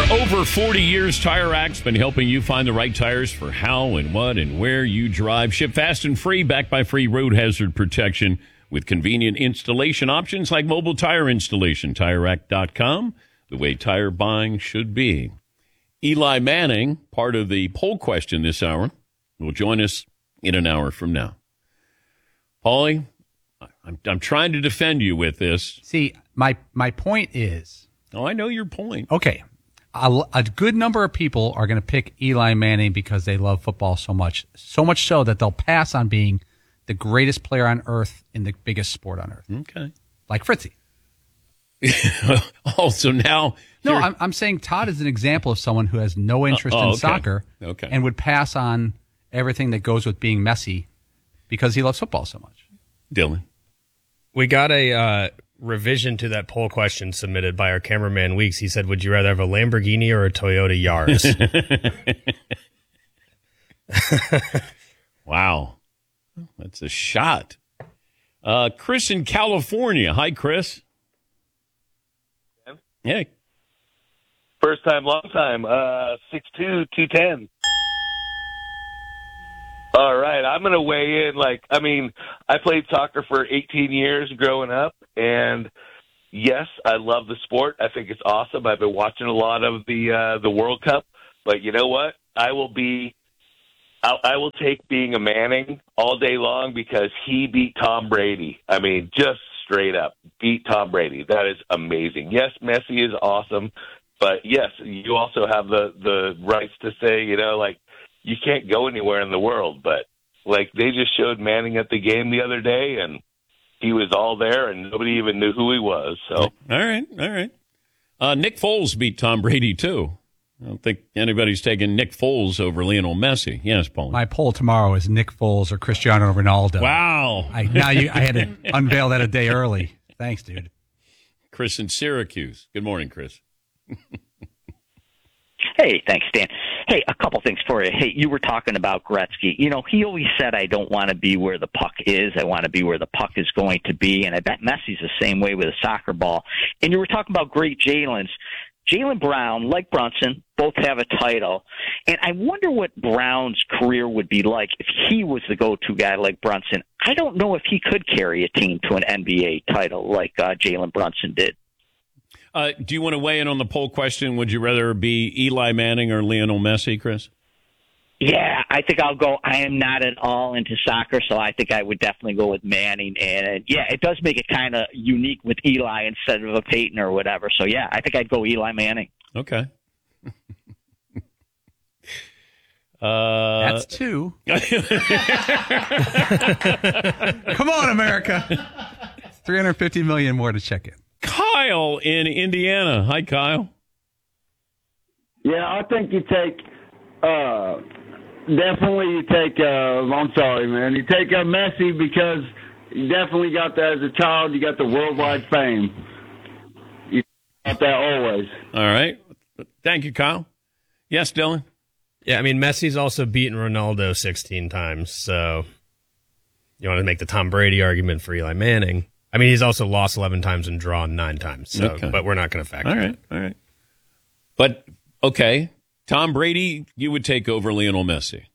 over 40 years, Tire Racks been helping you find the right tires for how and what and where you drive. Ship fast and free, backed by free road hazard protection with convenient installation options like mobile tire installation. TireRack.com, the way tire buying should be. Eli Manning, part of the poll question this hour, will join us in an hour from now. Paulie, I'm trying to defend you with this. See, my point is... Oh, I know your point. Okay. A good number of people are going to pick Eli Manning because they love football so much so that they'll pass on being the greatest player on earth in the biggest sport on earth. Okay. Like Fritzy. Oh, so now... No, I'm saying Todd is an example of someone who has no interest in soccer and would pass on everything that goes with being Messi because he loves football so much. Dylan. We got a revision to that poll question submitted by our cameraman Weeks. He said, would you rather have a Lamborghini or a Toyota Yaris? Wow. That's a shot. Chris in California. Hi, Chris. Hey. First time, long time. 6'2", 210. All right, I'm going to weigh in. I played soccer for 18 years growing up, and yes, I love the sport. I think it's awesome. I've been watching a lot of the World Cup, but you know what? I will take being a Manning all day long because he beat Tom Brady. I mean, just straight up beat Tom Brady. That is amazing. Yes, Messi is awesome, but yes, you also have the rights to say, you can't go anywhere in the world, but they just showed Manning at the game the other day, and he was all there, and nobody even knew who he was. So, all right. Nick Foles beat Tom Brady too. I don't think anybody's taking Nick Foles over Lionel Messi. Yes, Paul. My poll tomorrow is Nick Foles or Cristiano Ronaldo. Wow! I had to unveil that a day early. Thanks, dude. Chris in Syracuse. Good morning, Chris. Hey, thanks, Dan. Hey, a couple things for you. Hey, you were talking about Gretzky. He always said, I don't want to be where the puck is. I want to be where the puck is going to be. And I bet Messi's the same way with a soccer ball. And you were talking about great Jalen's. Jaylen Brown, like Brunson, both have a title. And I wonder what Brown's career would be like if he was the go-to guy like Brunson. I don't know if he could carry a team to an NBA title like Jalen Brunson did. Do you want to weigh in on the poll question? Would you rather be Eli Manning or Lionel Messi, Chris? Yeah, I think I'll go. I am not at all into soccer, so I think I would definitely go with Manning. And, yeah, it does make it kind of unique with Eli instead of a Peyton or whatever. So, yeah, I think I'd go Eli Manning. Okay. That's two. Come on, America. $350 million more to check in. Kyle in Indiana. Hi, Kyle. Yeah, I think you take I'm sorry, man. You take Messi because you definitely got that as a child. You got the worldwide fame. You got that always. All right. Thank you, Kyle. Yes, Dylan? Yeah, I mean, Messi's also beaten Ronaldo 16 times, so you want to make the Tom Brady argument for Eli Manning. I mean, he's also lost 11 times and drawn 9 times, so, okay. But we're not going to factor that. All right. But, okay, Tom Brady, you would take over Lionel Messi.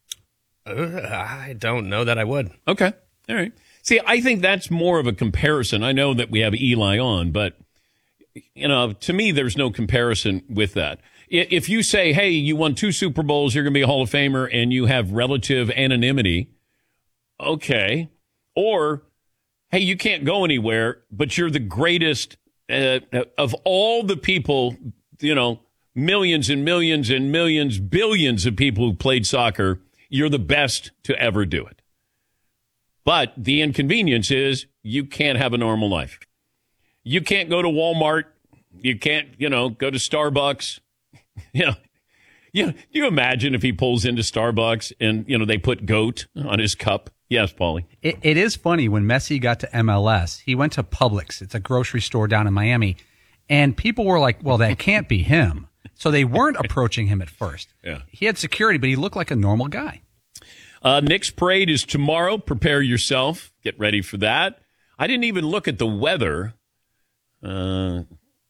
I don't know that I would. Okay, all right. See, I think that's more of a comparison. I know that we have Eli on, but, to me, there's no comparison with that. If you say, hey, you won 2 Super Bowls, you're going to be a Hall of Famer, and you have relative anonymity, okay. Or, hey, you can't go anywhere, but you're the greatest of all the people, millions and millions and millions, billions of people who played soccer, you're the best to ever do it. But the inconvenience is you can't have a normal life. You can't go to Walmart. You can't, go to Starbucks. You imagine if he pulls into Starbucks and, they put GOAT on his cup. Yes, Paulie. It is funny when Messi got to MLS, he went to Publix. It's a grocery store down in Miami. And people were like, well, that can't be him. So they weren't approaching him at first. Yeah. He had security, but he looked like a normal guy. Nick's parade is tomorrow. Prepare yourself. Get ready for that. I didn't even look at the weather because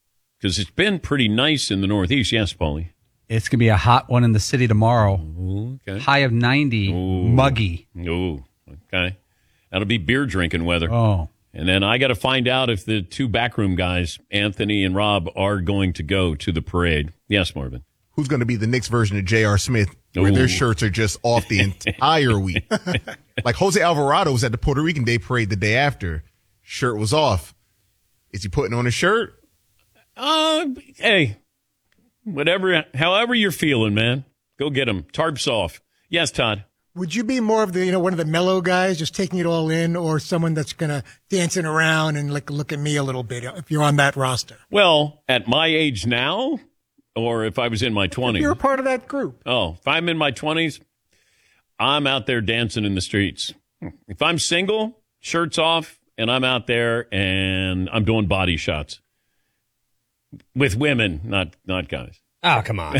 Because it's been pretty nice in the Northeast. Yes, Paulie. It's going to be a hot one in the city tomorrow. Ooh, okay. High of 90, muggy. Ooh, okay. That'll be beer drinking weather. Oh. And then I got to find out if the two backroom guys, Anthony and Rob, are going to go to the parade. Yes, Marvin. Who's going to be the Knicks version of J.R. Smith, where their shirts are just off the entire week? Like Jose Alvarado was at the Puerto Rican Day Parade the day after. Shirt was off. Is he putting on a shirt? Hey, however you're feeling, man. Go get him. Tarps off. Yes, Todd. Would you be more of the, one of the mellow guys, just taking it all in, or someone that's going to dancing around and look at me a little bit if you're on that roster? Well, at my age now, or if I was in my 20s? If you're a part of that group. Oh, if I'm in my 20s, I'm out there dancing in the streets. If I'm single, shirts off, and I'm out there and I'm doing body shots with women, not guys. Oh, come on.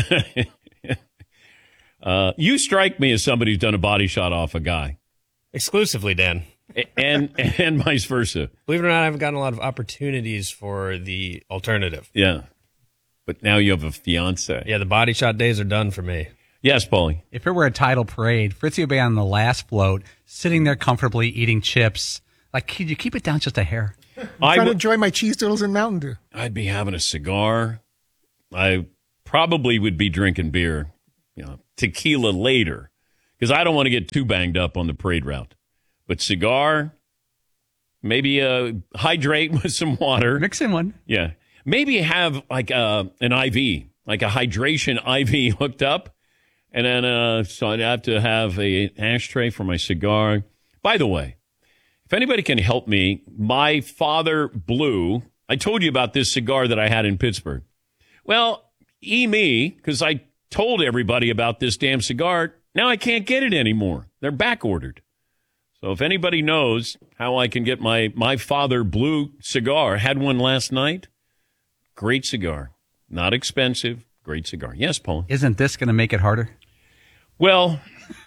You strike me as somebody who's done a body shot off a guy. Exclusively, Dan. And vice versa. Believe it or not, I haven't gotten a lot of opportunities for the alternative. Yeah. But now you have a fiance. Yeah, the body shot days are done for me. Yes, Paulie. If it were a title parade, Fritzy would be on the last float, sitting there comfortably eating chips. Like, could you keep it down just a hair? I'm trying to enjoy my cheese doodles and Mountain Dew. I'd be having a cigar. I probably would be drinking beer, tequila later, because I don't want to get too banged up on the parade route. But cigar, maybe hydrate with some water. Mix in one. Yeah. Maybe have like an IV, like a hydration IV hooked up. And then so I'd have to have an ashtray for my cigar. By the way, if anybody can help me, my father blew. I told you about this cigar that I had in Pittsburgh. Well, me, because I told everybody about this damn cigar. Now I can't get it anymore. They're back ordered. So if anybody knows how I can get my father blue cigar, had one last night. Great cigar. Not expensive. Great cigar. Yes, Paul. Isn't this going to make it harder? Well,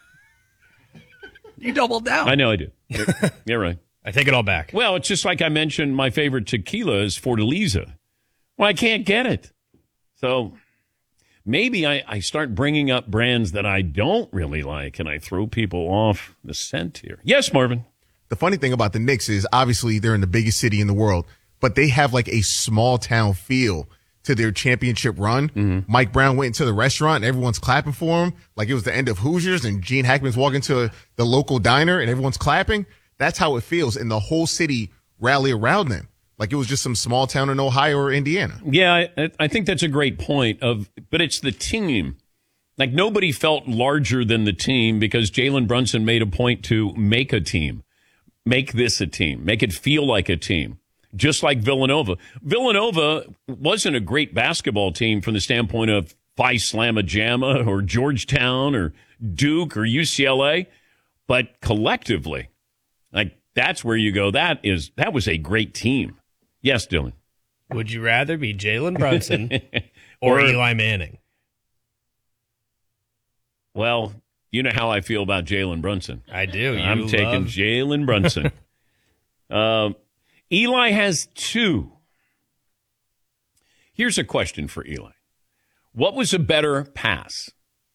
you doubled down. I know I do. You're right. I take it all back. Well, it's just like I mentioned my favorite tequila is Fortaleza. Well, I can't get it. So maybe I start bringing up brands that I don't really like, and I throw people off the scent here. Yes, Marvin. The funny thing about the Knicks is obviously they're in the biggest city in the world, but they have like a small town feel to their championship run. Mm-hmm. Mike Brown went into the restaurant and everyone's clapping for him like it was the end of Hoosiers, and Gene Hackman's walking to the local diner and everyone's clapping. That's how it feels, and the whole city rally around them like it was just some small town in Ohio or Indiana. Yeah, I think that's a great point. But it's the team. Like nobody felt larger than the team because Jalen Brunson made a point to make a team. Make this a team. Make it feel like a team. Just like Villanova. Villanova wasn't a great basketball team from the standpoint of Phi Slamma Jamma or Georgetown or Duke or UCLA, but collectively, like that's where you go. That was a great team. Yes, Dylan. Would you rather be Jalen Brunson or Eli Manning? Well, you know how I feel about Jalen Brunson. I do. I'm taking Jalen Brunson. Eli has 2. Here's a question for Eli. What was a better pass?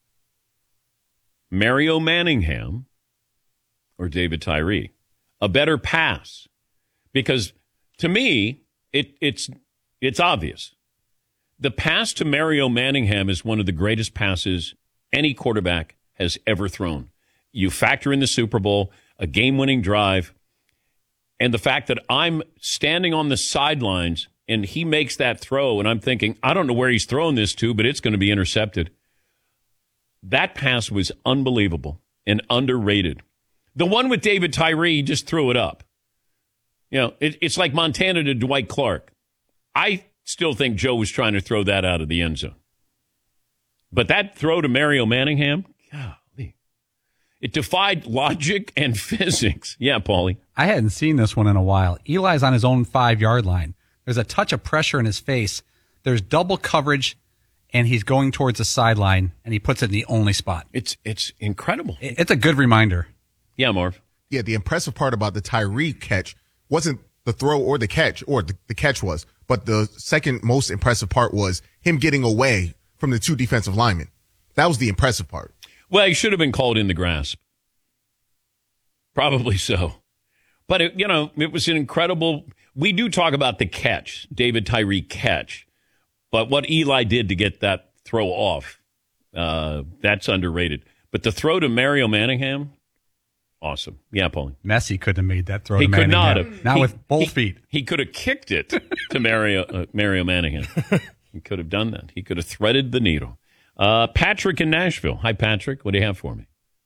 Mario Manningham or David Tyree? A better pass. Because to me, it's obvious. The pass to Mario Manningham is one of the greatest passes any quarterback has ever thrown. You factor in the Super Bowl, a game-winning drive, and the fact that I'm standing on the sidelines and he makes that throw, and I'm thinking, I don't know where he's throwing this to, but it's going to be intercepted. That pass was unbelievable and underrated. The one with David Tyree, he just threw it up. It's like Montana to Dwight Clark. I still think Joe was trying to throw that out of the end zone. But that throw to Mario Manningham, golly, it defied logic and physics. Yeah, Paulie. I hadn't seen this one in a while. Eli's on his own 5-yard line. There's a touch of pressure in his face. There's double coverage, and he's going towards the sideline, and he puts it in the only spot. It's incredible. It's a good reminder. Yeah, Marv. Yeah, the impressive part about the Tyree catch wasn't the throw or the catch, or the catch was. But the second most impressive part was him getting away from the two defensive linemen. That was the impressive part. Well, he should have been called in the grasp. Probably so. But, it was an incredible – we do talk about the catch, David Tyree catch. But what Eli did to get that throw off, that's underrated. But the throw to Mario Manningham, awesome. Yeah, Paulie. Messi couldn't have made that throw He to could Manningham. not have. Not with both feet. He could have kicked it to Mario Manningham. He could have done that. He could have threaded the needle. Patrick in Nashville. Hi, Patrick. What do you have for me?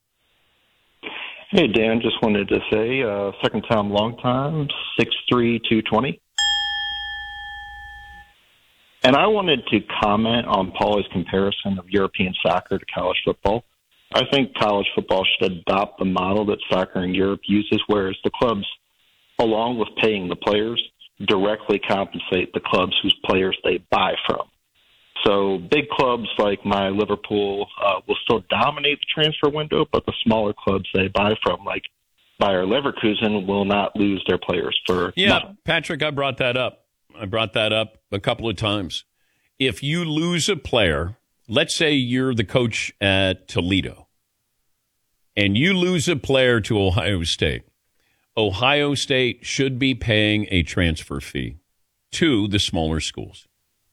Hey, Dan, just wanted to say, second time, long time, 6'3", 220. And I wanted to comment on Paulie's comparison of European soccer to college football. I think college football should adopt the model that soccer in Europe uses, whereas the clubs, along with paying the players, directly compensate the clubs whose players they buy from. So big clubs like my Liverpool will still dominate the transfer window, but the smaller clubs they buy from, like Bayer Leverkusen, will not lose their players for nothing. Patrick, I brought that up. A couple of times. If you lose a player, let's say you're the coach at Toledo, and you lose a player to Ohio State should be paying a transfer fee to the smaller schools.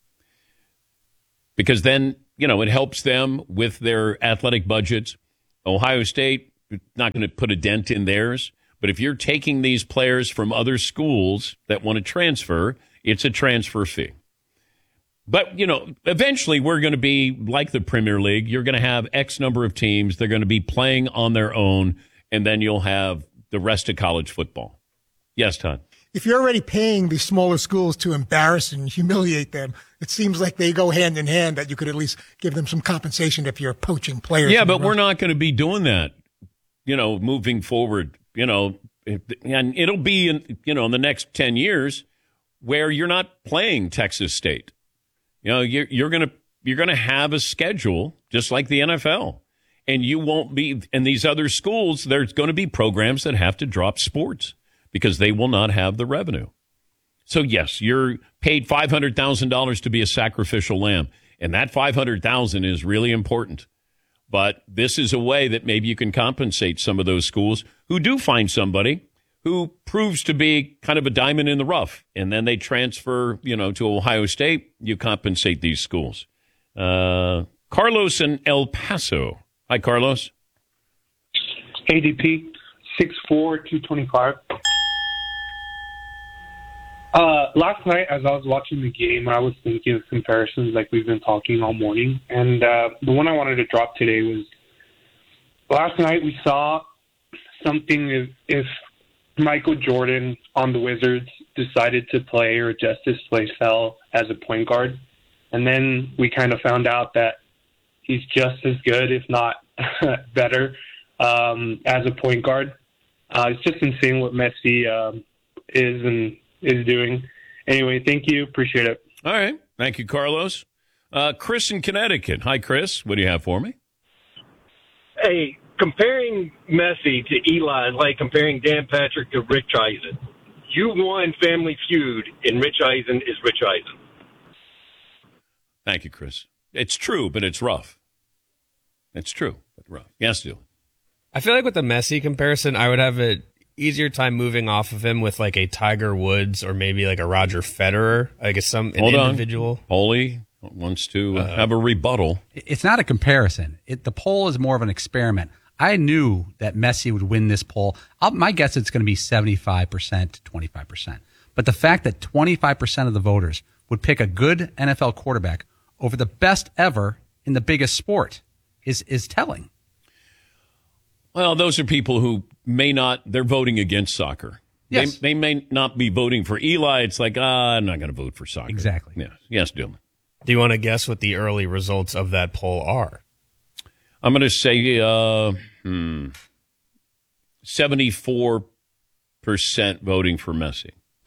Because then, it helps them with their athletic budgets. Ohio State, not going to put a dent in theirs. But if you're taking these players from other schools that want to transfer, it's a transfer fee. But, eventually we're going to be like the Premier League. You're going to have X number of teams. They're going to be playing on their own, and then you'll have the rest of college football. Yes, Todd? If you're already paying these smaller schools to embarrass and humiliate them, it seems like they go hand in hand, that you could at least give them some compensation if you're poaching players. Yeah, but we're not going to be doing that, moving forward, and it'll be in the next 10 years where you're not playing Texas State. You're going to have a schedule just like the NFL, and you won't be in these other schools. There's going to be programs that have to drop sports because they will not have the revenue. So, yes, you're paid $500,000 to be a sacrificial lamb, and that $500,000 is really important. But this is a way that maybe you can compensate some of those schools who do find somebody who proves to be kind of a diamond in the rough, and then they transfer, to Ohio State. You compensate these schools. Carlos in El Paso. Hi, Carlos. ADP, 6'4", 225. Last night, as I was watching the game, I was thinking of comparisons like we've been talking all morning. And the one I wanted to drop today was last night we saw something if Michael Jordan on the Wizards decided to play or adjust his play style as a point guard. And then we kind of found out that he's just as good, if not better, as a point guard. It's just insane what Messi is doing. Anyway, thank you. Appreciate it. All right. Thank you, Carlos. Chris in Connecticut. Hi, Chris. What do you have for me? Hey, comparing Messi to Eli is like comparing Dan Patrick to Rich Eisen. You won Family Feud, and Rich Eisen is Rich Eisen. Thank you, Chris. It's true, but it's rough. It's true, but rough. Yes, Dylan. I feel like with the Messi comparison, I would have an easier time moving off of him with like a Tiger Woods or maybe like a Roger Federer, like an individual. Paulie wants to have a rebuttal. It's not a comparison. The poll is more of an experiment. I knew that Messi would win this poll. My guess it's going to be 75% to 25%. But the fact that 25% of the voters would pick a good NFL quarterback over the best ever in the biggest sport is telling. Well, those are people who they're voting against soccer. Yes. They may not be voting for Eli. It's like, I'm not going to vote for soccer. Exactly. Yeah. Yes, Dylan. Do you want to guess what the early results of that poll are? I'm going to say 74% voting for Messi.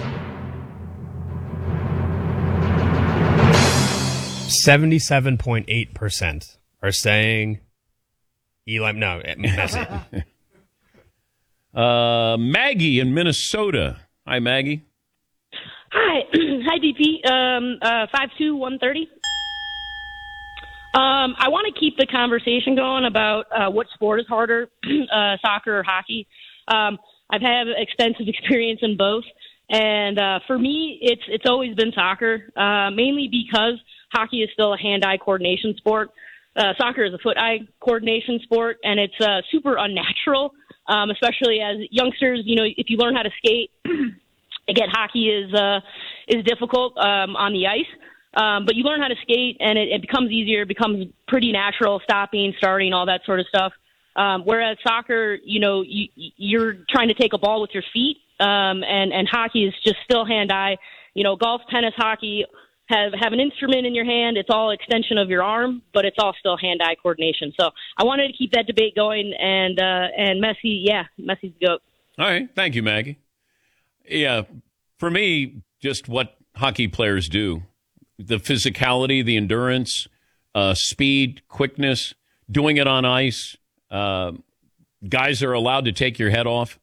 77.8% are saying Eli. No, Messi. Maggie in Minnesota. Hi, Maggie. Hi, hi, DP. 5'2", 130. I want to keep the conversation going about what sport is harder, soccer or hockey. I've had extensive experience in both, and for me, it's always been soccer, mainly because hockey is still a hand-eye coordination sport. Soccer is a foot-eye coordination sport, and it's super unnatural, especially as youngsters. You know, if you learn how to skate, again, hockey is difficult on the ice. But you learn how to skate, and it becomes easier. It becomes pretty natural, stopping, starting, all that sort of stuff. Whereas soccer, you know, you're trying to take a ball with your feet, and hockey is just still hand-eye. You know, golf, tennis, hockey have an instrument in your hand. It's all extension of your arm, but it's all still hand-eye coordination. So I wanted to keep that debate going, and Messi, Messi's the GOAT. All right. Thank you, Maggie. Yeah, for me, just what hockey players do. The physicality, the endurance, speed, quickness, doing it on ice. Guys are allowed to take your head off.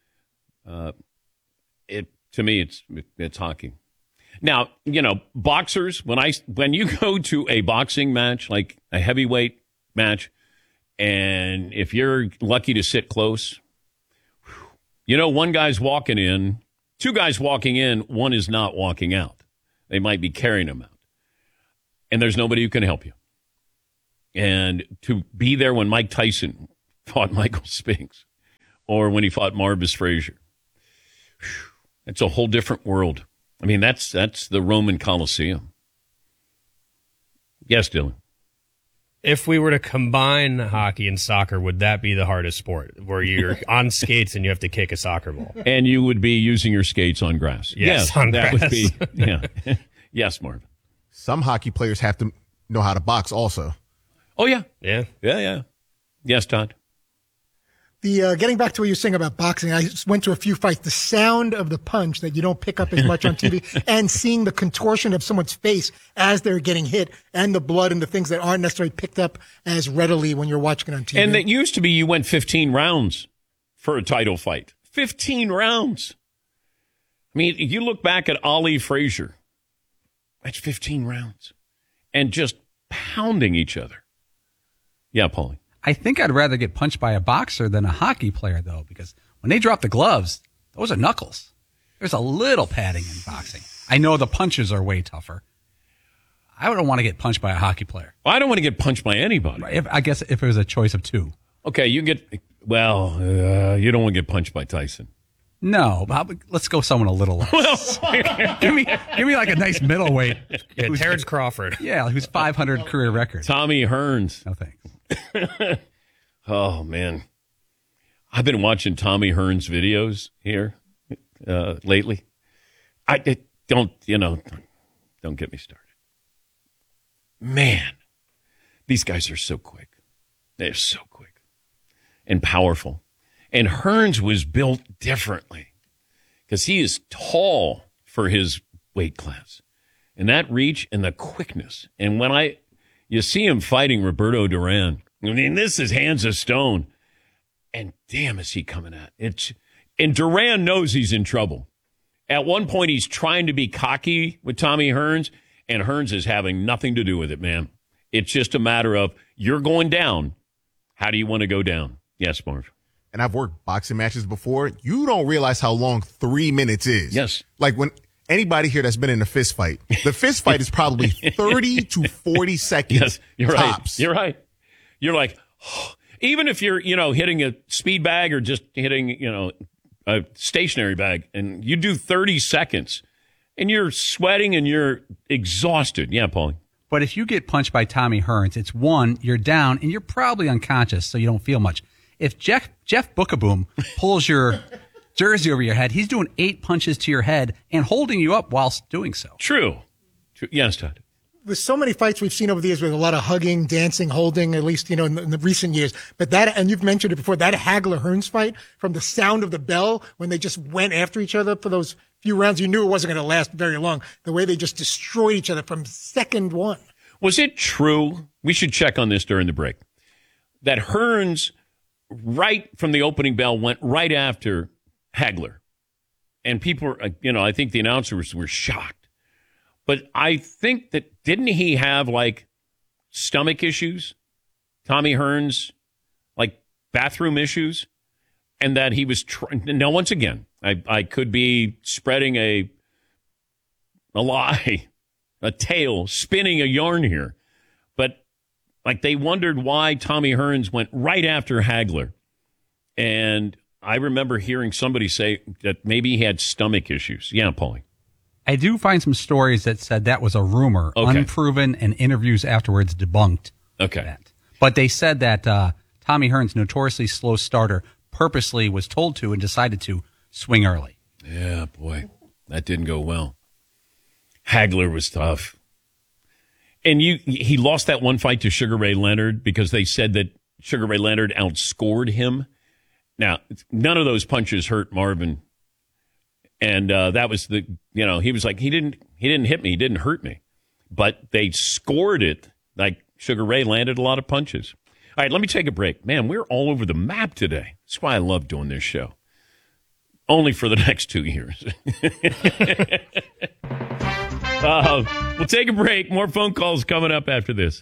To me, it's hockey. Now, you know, boxers, when you go to a boxing match, like a heavyweight match, and if you're lucky to sit close, you know, one guy's walking in, two guys walking in, one is not walking out. They might be carrying him out. And there's nobody who can help you. And to be there when Mike Tyson fought Michael Spinks or when he fought Marvis Frazier, it's a whole different world. I mean, that's the Roman Coliseum. Yes, Dylan. If we were to combine hockey and soccer, would that be the hardest sport, where you're on skates and you have to kick a soccer ball? And you would be using your skates on grass. Yes, on that grass. Would be, yeah. Yes, Marvin. Some hockey players have to know how to box also. Oh, yeah. Yeah. Yeah. Yes, Todd. The getting back to what you're saying about boxing, I went to a few fights. The sound of the punch that you don't pick up as much on TV, and seeing the contortion of someone's face as they're getting hit, and the blood and the things that aren't necessarily picked up as readily when you're watching it on TV. And it used to be you went 15 rounds for a title fight. 15 rounds. I mean, if you look back at Ali Frazier, that's 15 rounds, and just pounding each other. Yeah, Paulie. I think I'd rather get punched by a boxer than a hockey player, though, because when they drop the gloves, those are knuckles. There's a little padding in boxing. I know the punches are way tougher. I don't want to get punched by a hockey player. Well, I don't want to get punched by anybody. I guess if it was a choice of two. Okay, you don't want to get punched by Tyson. No, but let's go someone a little less. give me like a nice middleweight. Yeah, Terrence Crawford. Yeah, who's 500 career record. Tommy Hearns. No thanks. Oh, man. I've been watching Tommy Hearns videos here lately. Don't get me started. Man, these guys are so quick. They're so quick and powerful. And Hearns was built differently because he is tall for his weight class. And that reach and the quickness. And when you see him fighting Roberto Duran, I mean, this is hands of stone. And damn, is he coming at it. And Duran knows he's in trouble. At one point, he's trying to be cocky with Tommy Hearns, and Hearns is having nothing to do with it, man. It's just a matter of, you're going down. How do you want to go down? Yes, Marv. And I've worked boxing matches before. You don't realize how long 3 minutes is. Yes. Like when anybody here that's been in a fist fight, the fist fight is probably 30 to 40 seconds. Yes, you're tops. right. You're right. You're like, oh, even if you're, hitting a speed bag or just hitting, a stationary bag, and you do 30 seconds and you're sweating and you're exhausted. Yeah, Paulie. But if you get punched by Tommy Hearns, it's one, you're down and you're probably unconscious, so you don't feel much. If Jeff Bookaboom pulls your jersey over your head, he's doing 8 punches to your head and holding you up whilst doing so. True. Yes, Todd. With so many fights we've seen over the years with a lot of hugging, dancing, holding, at least, in the recent years. But and you've mentioned it before, that Hagler-Hearns fight, from the sound of the bell when they just went after each other for those few rounds, you knew it wasn't going to last very long. The way they just destroyed each other from second one. Was it true? We should check on this during the break. That Hearns, right from the opening bell, went right after Hagler and people were, I think the announcers were shocked. But I think that, didn't he have like stomach issues? Tommy Hearns, like bathroom issues? And that he was, now once again, I could be spreading a lie, a tale, spinning a yarn here. But like they wondered why Tommy Hearns went right after Hagler. And I remember hearing somebody say that maybe he had stomach issues. Yeah, Paulie. I do find some stories that said that was a rumor, unproven, and interviews afterwards debunked. Okay. That. But they said that Tommy Hearns, notoriously slow starter, purposely was told to and decided to swing early. Yeah, boy, that didn't go well. Hagler was tough. And he lost that one fight to Sugar Ray Leonard because they said that Sugar Ray Leonard outscored him. Now, none of those punches hurt Marvin. And that was he was like, he didn't hit me, he didn't hurt me. But they scored it like Sugar Ray landed a lot of punches. All right, let me take a break. Man, we're all over the map today. That's why I love doing this show. Only for the next 2 years. We'll take a break. More phone calls coming up after this.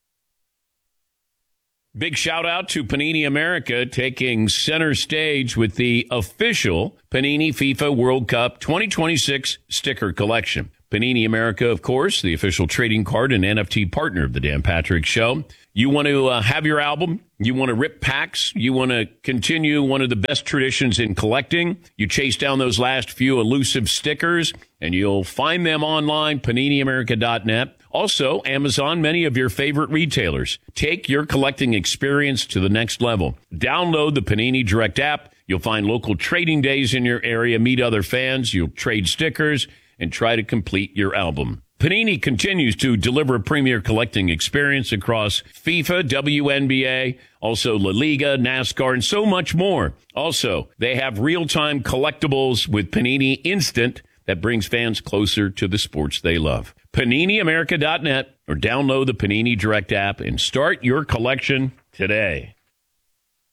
Big shout out to Panini America taking center stage with the official Panini FIFA World Cup 2026 sticker collection. Panini America, of course, the official trading card and NFT partner of the Dan Patrick Show. You want to have your album, you want to rip packs, you want to continue one of the best traditions in collecting, you chase down those last few elusive stickers, and you'll find them online, PaniniAmerica.net. Also, Amazon, many of your favorite retailers. Take your collecting experience to the next level. Download the Panini Direct app. You'll find local trading days in your area, meet other fans, you'll trade stickers, and try to complete your album. Panini continues to deliver a premier collecting experience across FIFA, WNBA, also La Liga, NASCAR, and so much more. Also, they have real-time collectibles with Panini Instant that brings fans closer to the sports they love. PaniniAmerica.net or download the Panini Direct app and start your collection today.